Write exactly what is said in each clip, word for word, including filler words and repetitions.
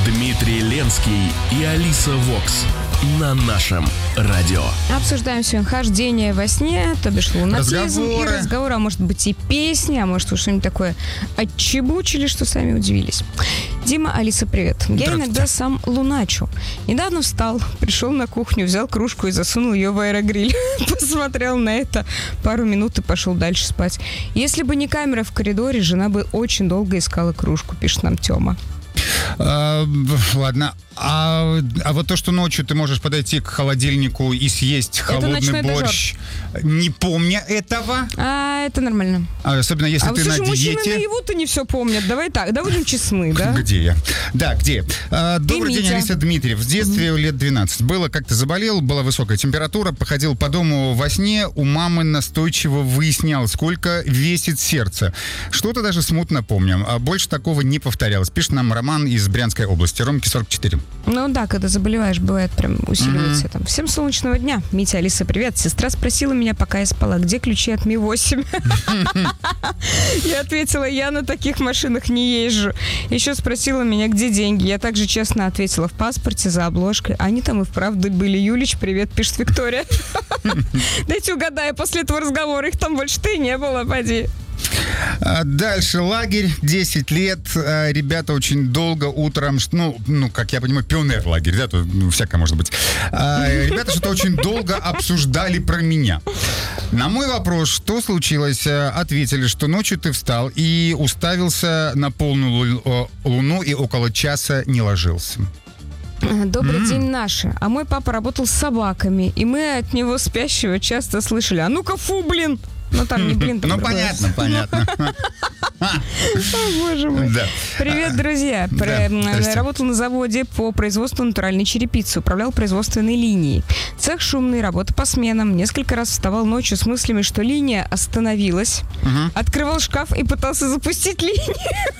Дмитрий Ленский и Алиса Вокс на нашем радио. Обсуждаем сегодня хождение во сне, то бишь лунатизм разговоры. и разговоры, а может быть и песни, а может вы что-нибудь такое отчебучили, что сами удивились. Дима, Алиса, привет. Я иногда сам луначу. Недавно встал, пришел на кухню, взял кружку и засунул ее в аэрогриль. Посмотрел на это пару минут и пошел дальше спать. Если бы не камера в коридоре, жена бы очень долго искала кружку, пишет нам Тёма. А, ладно. А, а вот то, что ночью ты можешь подойти к холодильнику и съесть холодный борщ, дожор. Не помня этого. А, это нормально. А, особенно если а ты слушай, на диете. Мужчины наяву-то не все помнят. Давай так, да будем честны, да? Где я? Да, где? А, добрый Митя. день, Алиса Дмитриев. В детстве Mm-hmm. лет двенадцать было, как-то заболел, была высокая температура, походил по дому во сне, у мамы настойчиво выяснял, сколько весит сердце. Что-то даже смутно помню. А больше такого не повторялось. Пишет нам Роман из Брянской области. Ромки сорок четыре. Ну да, когда заболеваешь, бывает прям усиливается Mm-hmm. там. Всем солнечного дня. Митя, Алиса, привет. Сестра спросила меня, пока я спала, где ключи от Ми восемь? Я ответила, я на таких машинах не езжу. Еще спросила меня, где деньги. Я также честно ответила, в паспорте за обложкой. Они там и вправду были. Юлич, привет, пишет Виктория. Дайте угадаю, после этого разговора их там больше-то и не было, поди. Дальше лагерь, десять лет, ребята очень долго утром, ну, ну как я понимаю, пионер-лагерь, да, тут ну, всякое может быть. Ребята что-то очень долго обсуждали про меня. На мой вопрос, что случилось, ответили, что ночью ты встал и уставился на полную луну и около часа не ложился. Добрый Mm. день, наши. А мой папа работал с собаками, и мы от него спящего часто слышали: а ну-ка, фу, блин! Ну, там не блин, там Ну, другое. понятно, понятно. О, боже мой. Да. Привет, друзья. Да, Про- здрасте. Работал на заводе по производству натуральной черепицы. Управлял производственной линией. Цех шумный, работа по сменам. Несколько раз вставал ночью с мыслями, что линия остановилась. Мгм. Открывал шкаф и пытался запустить линию.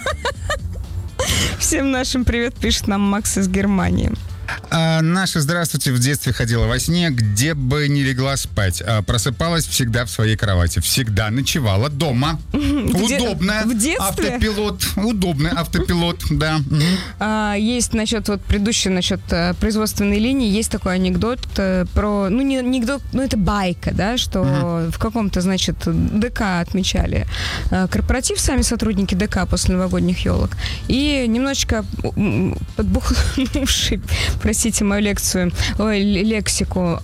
Всем нашим привет, пишет нам Макс из Германии. А, Наша, здравствуйте, в детстве ходила во сне, где бы не легла спать. А, просыпалась всегда в своей кровати. Всегда ночевала дома. Удобно. В детстве? Автопилот. Удобный автопилот, да. Мгм. А, есть насчет вот предыдущей, насчет а, производственной линии, есть такой анекдот а, про, ну не анекдот, ну это байка, да, что Мгм. в каком-то, значит, ДК отмечали а, корпоратив, сами сотрудники ДК после новогодних елок, и немножечко м, подбухнувший, простите мою лекцию, ой, лексику,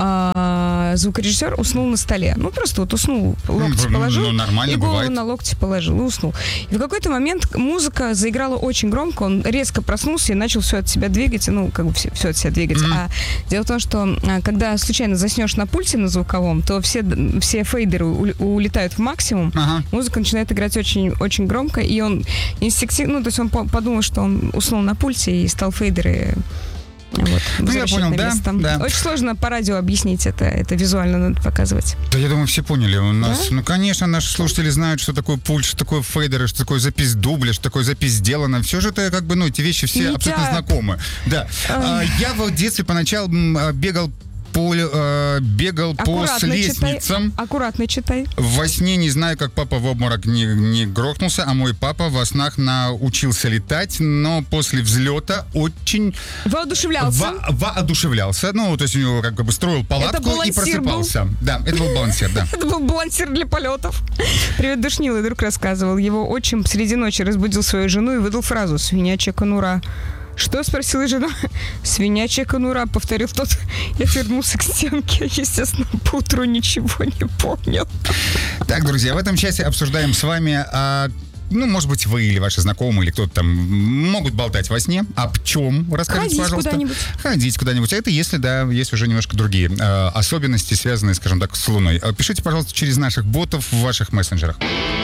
а, звукорежиссер уснул на столе. Ну, просто вот уснул, локти Ну, положил, ну, нормально и голову бывает. на локти положил, и уснул. И в какой-то момент музыка заиграла очень громко, он резко проснулся и начал все от себя двигать, ну, как бы все, все от себя двигать. Mm-hmm. А дело в том, что а, когда случайно заснешь на пульте на звуковом, то все, все фейдеры у- улетают в максимум, Ага. музыка начинает играть очень, очень громко, и он инстинктивно, ну, то есть он по- подумал, что он уснул на пульте и стал фейдеры вот, Ну, я возвращать понял, на да, место. да. Очень сложно по радио объяснить это, это визуально надо показывать. Да, я думаю, все поняли. У нас, Да? ну, конечно, наши слушатели знают, что такое пульт, что такое фейдеры, что такое запись дубля, что такое запись сделана. Все же это, как бы, ну, эти вещи все Митя. абсолютно знакомы. Да. А, я в детстве поначалу м, а, бегал по, э, бегал по Аккуратно лестницам. читай. Аккуратно читай. Во сне не знаю, как папа в обморок не, не грохнулся, а мой папа во снах научился летать, но после взлета очень Воодушевлялся. во- воодушевлялся. Ну, то есть у него как бы строил палатку и балансир просыпался. Да, это был балансир, да. Это был балансир для полетов. Привет, душнилый друг рассказывал. Его отчим среди ночи разбудил свою жену и выдал фразу «Свинячья конура». «Что?» — спросила жена. «Свинячья конура», — повторил тот. Я вернулся к стенке. Естественно, поутру ничего не помнил. Так, друзья, в этом часе обсуждаем с вами, а, ну, может быть, вы или ваши знакомые, или кто-то там могут болтать во сне. Об чем? Расскажите, Ходить пожалуйста. куда-нибудь. Ходить куда-нибудь. А это если, да, есть уже немножко другие а, особенности, связанные, скажем так, с Луной. А, Пишите, пожалуйста, через наших ботов в ваших мессенджерах.